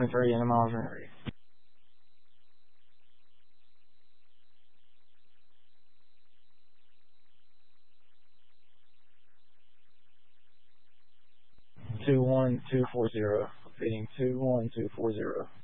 23 and a miles an hour. 21240. Feeding 21240.